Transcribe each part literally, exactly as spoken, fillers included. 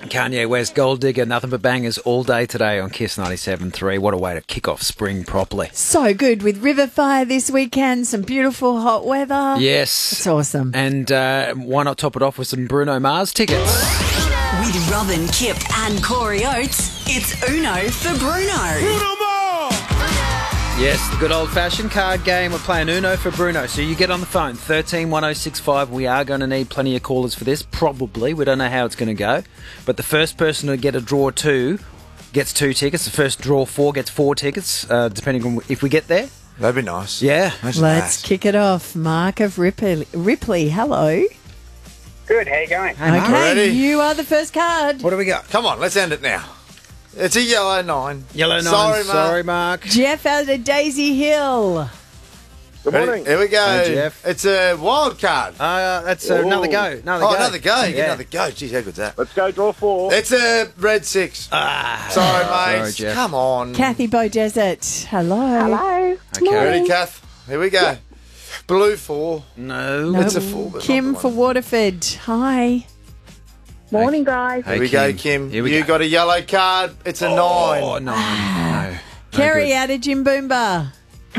Kanye West, Gold Digger, nothing but bangers all day today on Kiss ninety-seven point three. What a way to kick off spring properly. So good with River Fire this weekend, some beautiful hot weather. Yes. It's awesome. And uh, why not top it off with some Bruno Mars tickets? With Robin, Kip and Corey Oates, it's Uno for Bruno. Bruno Mars! Yes, the good old-fashioned card game. We're playing Uno for Bruno. So you get on the phone, thirteen one oh six five. We are going to need plenty of callers for this, probably. We don't know how it's going to go. But the first person to get a draw two gets two tickets. The first draw four gets four tickets, uh, depending on if we get there. That'd be nice. Yeah. Imagine Let's that. kick it off. Mark of Ripley. Ripley, hello. Good, how you going? Hey, Mark. Okay, Ready? you are the first card. What do we got? Come on, let's end it now. It's a yellow nine. Yellow nine. Sorry, Mark. Sorry, Mark. Jeff out of Daisy Hill. Good Ready? morning. Here we go. Hey, Jeff. It's a wild card. Uh, that's uh, Ooh. another go. Another oh, go. another go. Yeah. Another go. Jeez, how good's that? Let's go draw four. It's a red six. Ah. Sorry, mate. Sorry, Jeff. Come on. Kathy Bow Desert, hello. Hello. Okay. Ready, Kath? Here we go. Blue four. No. No, It's a four, but Kim not the for one. Waterford, hi. Morning, guys. Hey, Here we go, Kim. Here we you go. got a yellow card. It's a Oh, nine. nine. No. Kerry good. out of Jimboomba.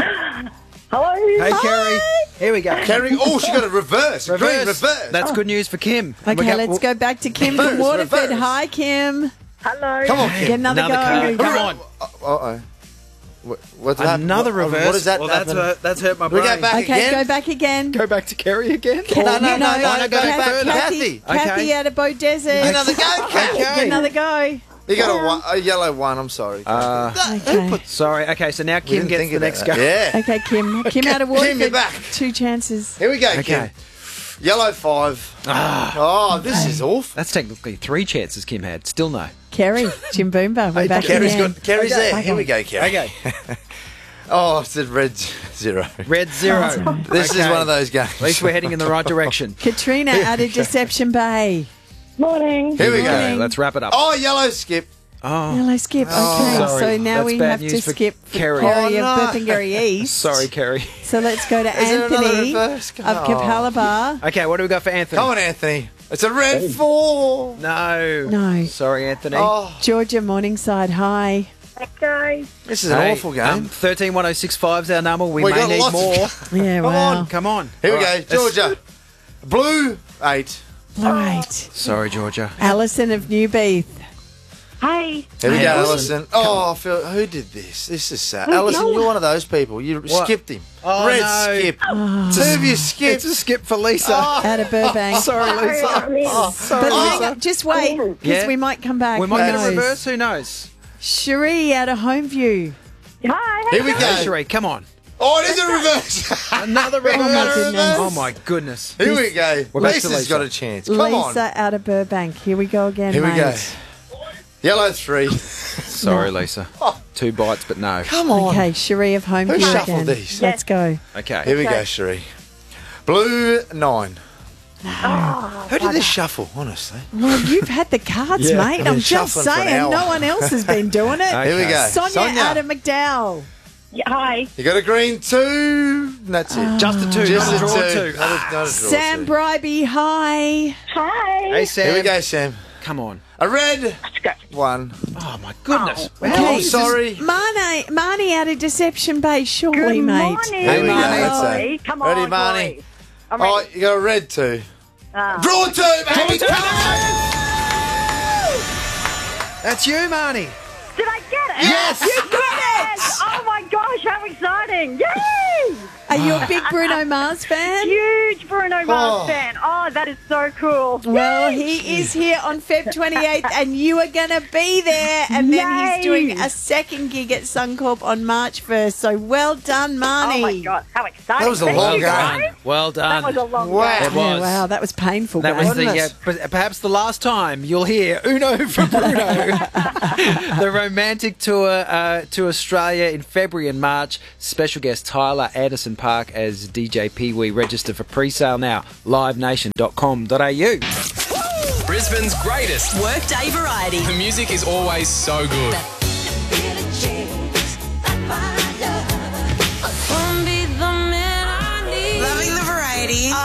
Hello. Hey, Kerry. Here we go. Carry. Oh, she got a reverse. A green Reverse. reverse. That's good news for Kim. We Okay, got- let's go back to Kim Reverse, from Waterford. reverse. Hi, Kim. Hello. Come on, Get Kim. another, Another card. go. Come on. Uh-oh. What, what's happened? Another What- reverse. What does that well, that's happen? hurt, that's hurt my We brain. go back Okay, again? go back again. Go back to Kerry again? No, no, no, no, no, no, go Kath- back further. Kathy, Kathy. Kathy Okay. out of Bow Desert. Another go, Kath. Get another go. You got a, one, a yellow one. I'm sorry. Uh, Okay. sorry. Okay, so now We Kim didn't gets think the about next that. go. Yeah. Okay, Kim. Kim out of Kim, you're Waterford. back. Two chances. Here we go, Okay. Kim. Yellow five. Ah, Oh, this is awful. that's technically three chances Kim had. Still no. Kerry, Jimboomba. We're back Kerry's again. got. Kerry's Okay. there. Here we go, Kerry. Okay. Oh, it's a red zero. Red zero. This is Okay. one of those games. At least we're heading in the right direction. Katrina out of Deception Bay. Morning. Here we go. Okay, let's wrap it up. Oh, yellow skip. Oh, Yellow skip. Okay, Oh, sorry. so now That's we bad have news to for skip for Kerry. Kerry Oh, of no. Burpengary East. sorry, Kerry. So let's go to Is there another Anthony reverse? of Oh. Capalaba. Okay, what do we got for Anthony? Come on, Anthony. It's a red four. No. No. Sorry, Anthony. Oh, Georgia Morningside. Hi. Hey, guys. this is an Hey, awful game. Um, thirteen one oh six five is our number. We, We may got need lots of more. Yeah, Come wow. on. Come on. Here All we right, go, let's- Georgia. Blue eight. Right. Sorry, Georgia. Alison of Newbeath. Hey. Here we Hey, go, Alison. Alison. Oh, I feel, who did this? This is sad. Oh, Alison, no. you're one of those people. You What? skipped him. Oh, Red no. skip. Oh. Two of you skipped. It's a skip for Lisa. Out of Burbank. Sorry, Lisa. Sorry, I'm in. Sorry, But hang Lisa. on, just wait, because Yeah. we might come back. We Who might get a knows? reverse. Who knows? Cherie out of Homeview. Hi. Here we Hey, go. Sheree, come on. Oh, it is a reverse. Another We got my a goodness. reverse. Oh, my goodness. Here we go. We're back to Lisa's Lisa. got a chance. Come Lisa on. out of Burbank. Here we go again, Here we mate. go. Yellow three. Sorry, Lisa. Two bites, but no. Come on. Okay, Cherie of Homeview Who shuffled again. these? Let's go. Okay. Here we go, Okay. Cherie. Blue nine. Oh, Who did this shuffle, honestly? Well, you've had the cards, Yeah. mate. I've I'm been just shuffling for an saying, hour. no one else has been doing it. Okay. Here we go. Sonia, out of McDowell. yeah, hi. You got a green two. And that's it. Just a two. Just not a a draw two. two. Not a, not a draw Sam two. Bribey, hi. Hi. Hey, Sam. Here we go, Sam. Come on. A red Let's go. one. Oh, my goodness. Oh. How Okay. long Oh, is this- sorry. Marnie, Marnie out of Deception Bay, surely, Good mate. morning. Here we go. Marnie. That's Hey, it. come Ready, on, Marnie? Corey. I'm Oh, ready. you got a red two. Ah. Draw two, baby. two. Come on. That's you, Marnie. Did I get it? Yes. You got it! Oh my gosh, how exciting! Yay! Are you a big Bruno Mars fan? Huge Bruno Mars Oh. fan. Oh, that is so cool. Well, he is here on February twenty-eighth, and you are going to be there. And then Yay. he's doing a second gig at Suncorp on March first. So well done, Marnie. Oh my god, how exciting! That was a Thank long you, game. guys. Well That done. was a long Wow. game. It was. Yeah, wow, that was painful. That guys. was the uh, per- perhaps the last time you'll hear Uno for Bruno. The romantic tour uh, to Australia in February and March. Special guest Tyler Anderson Park as D J Pee Wee. Register for pre-sale now. live nation dot com dot a u. Brisbane's greatest. Workday variety. The music is always so good.